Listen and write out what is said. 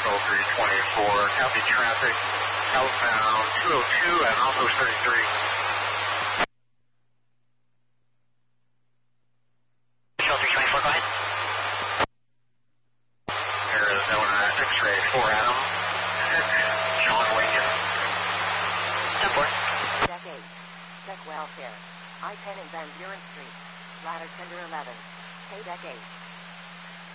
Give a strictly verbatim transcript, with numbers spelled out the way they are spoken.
Control three twenty-four, copy traffic, southbound two oh two at Altos thirty-three. Control three twenty-four, go ahead. Arizona X-ray four Adam, John Lincoln. ten four. Deck eight, check welfare, I ten and Van Buren Street, ladder tender eleven, K deck eight.